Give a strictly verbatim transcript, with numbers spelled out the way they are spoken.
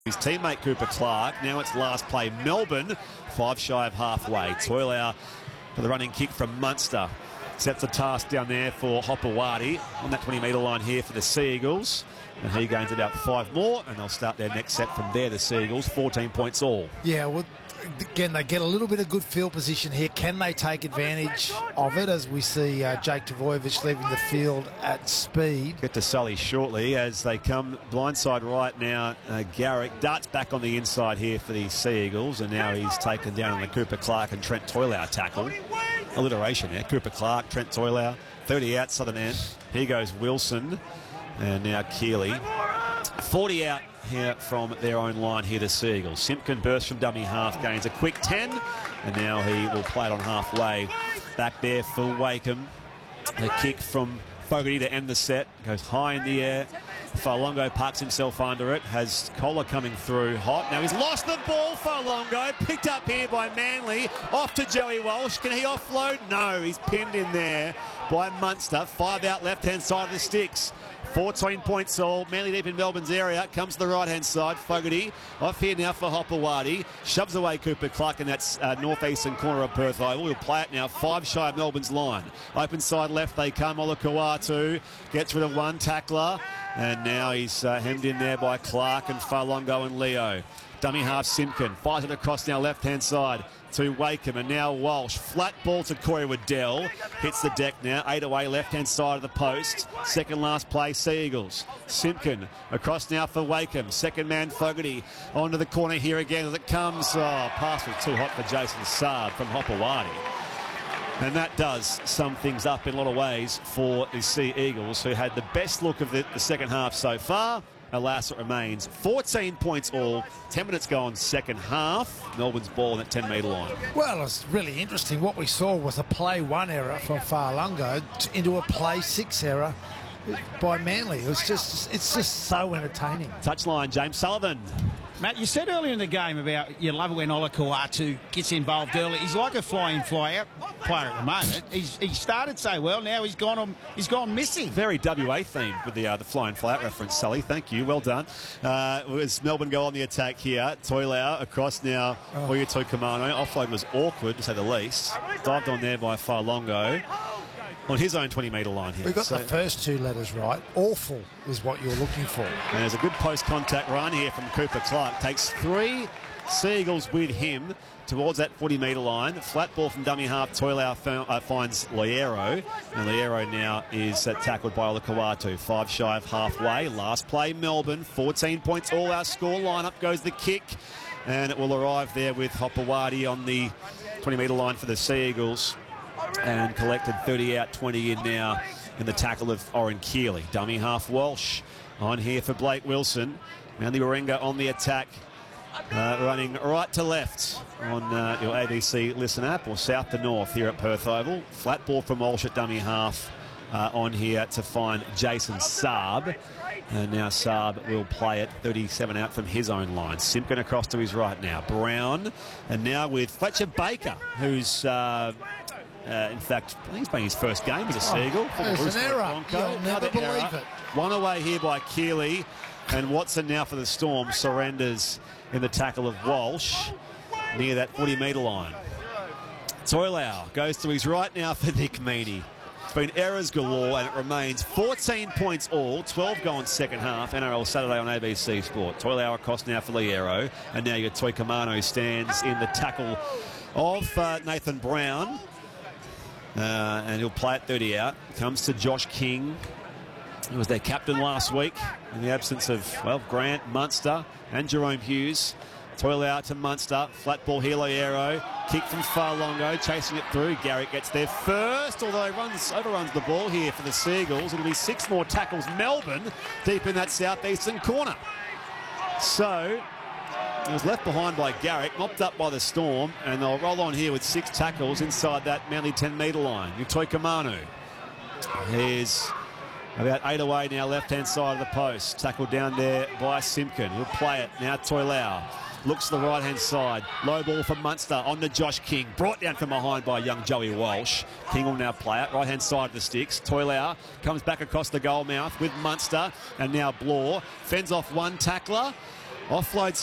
His teammate Cooper Clark. Now it's last play. Melbourne, five shy of halfway. Toilau for the running kick from Munster. Sets a task down there for Hopewadi on that twenty metre line here for the Sea Eagles. And he gains about five more, and they'll start their next set from there, the Sea Eagles. fourteen points all. Yeah, well, again, they get a little bit of good field position here. Can they take advantage of it as we see uh, Jake Trbojevic leaving the field at speed? Get to Sully shortly as they come blindside right now. Uh, Garrick darts back on the inside here for the Sea Eagles, and now he's taken down on the Cooper Clark and Trent Toilau tackle. Alliteration there. Cooper Clark, Trent Toilau, thirty out, Southern end. Here goes Wilson, and now Keeley. forty out here from their own line here, the Sea Eagles. Simpkin bursts from dummy half, gains a quick ten, and now he will play it on halfway. Back there for Wakeham. The kick from Fogarty to end the set. Goes high in the air. Falongo parks himself under it. Has Kohler coming through hot. Now he's lost the ball, Falongo. Picked up here by Manly. Off to Joey Walsh. Can he offload? No, he's pinned in there by Munster. Five out left-hand side of the sticks. fourteen points all. Manly deep in Melbourne's area. Comes to the right-hand side. Fogarty off here now for Hopewadi. Shoves away Cooper Clark in that uh, northeastern corner of Perth Oval. We'll play it now. Five shy of Melbourne's line. Open side left they come. Olakau'atu gets rid of one tackler. And now he's uh, hemmed in there by Clark and Falongo and Leo. Dummy half Simpkin. Fires it across now left-hand side to Wakeham, and now Walsh. Flat ball to Corey Waddell. Hits the deck now. Eight away left-hand side of the post. Second last play, Sea Eagles. Simpkin across now for Wakeham. Second man Fogarty onto the corner here again as it comes. Oh, pass was too hot for Jason Saab from Hopewadi. And that does sum things up in a lot of ways for the Sea Eagles, who had the best look of the, the second half so far. Alas, it remains fourteen points all. ten minutes gone, second half. Melbourne's ball on that ten metre line. Well, it's really interesting. What we saw was a play one error from Falongo into a play six error by Manly. It was just, it's just so entertaining. Touchline, James Sullivan. Matt, you said earlier in the game about you love it when Olakau'atu gets involved early. He's like a fly-in, fly-out player at the moment. He's he started so well. Now he's gone on. He's gone missing. Very W A themed with the uh, the fly-in, fly-out reference, Sully. Thank you. Well done. Uh, as Melbourne go on the attack here, Toilau across now. Oh. Oyuto Kamano. Offload was awkward to say the least. Dived on there by Falongo. On his own twenty metre line here. We've got so, the first two letters right. Awful is what you're looking for. And there's a good post-contact run here from Cooper Clark. Takes three Sea Eagles with him towards that forty metre line. Flat ball from dummy half. Toilau uh, finds Liero. And Liero now is uh, tackled by Olakau'atu. Five shy of halfway. Last play, Melbourne. fourteen points all our score. Line up goes the kick. And it will arrive there with Hopewadi on the twenty metre line for the Sea Eagles. And collected thirty out, twenty in now in the tackle of Oren Keeley. Dummy half Walsh on here for Blake Wilson. Manly Warringah on the attack, uh, running right to left on uh, your A B C Listen app, or south to north here at Perth Oval. Flat ball from Walsh at dummy half uh, on here to find Jason Saab. And now Saab will play it, thirty-seven out from his own line. Simpkin across to his right now. Brown, and now with Fletcher Baker, who's... Uh, Uh, in fact, I think he's playing his first game as a Sea Eagle. Oh, there's an error. You'll never believe error. it. One away here by Keeley. And Watson now for the Storm surrenders in the tackle of Walsh near that forty metre line. Toilau goes to his right now for Nick Meaney. It's been errors galore, and it remains fourteen points all. twelve going second half. N R L Saturday on A B C Sport. Toilau across now for Liero. And now your Toi Kamano stands in the tackle of uh, Nathan Brown. Uh, and he'll play it thirty out. Comes to Josh King, who was their captain last week in the absence of, well, Grant, Munster and Jerome Hughes. Toilau to Munster. Flat ball here, Liero. Kick from Falongo, chasing it through. Garrick gets there first, although he runs, overruns the ball here for the Sea Eagles. It'll be six more tackles. Melbourne deep in that southeastern corner. So... it was left behind by Garrick, mopped up by the Storm, and they'll roll on here with six tackles inside that Manly ten metre line. Toi Kamano. Here's about eight away now, left-hand side of the post. Tackled down there by Simpkin. He'll play it now. Toilau looks to the right-hand side. Low ball from Munster on to Josh King. Brought down from behind by young Joey Walsh. King will now play it. Right-hand side of the sticks. Toilau comes back across the goal mouth with Munster, and now Blore fends off one tackler. Offload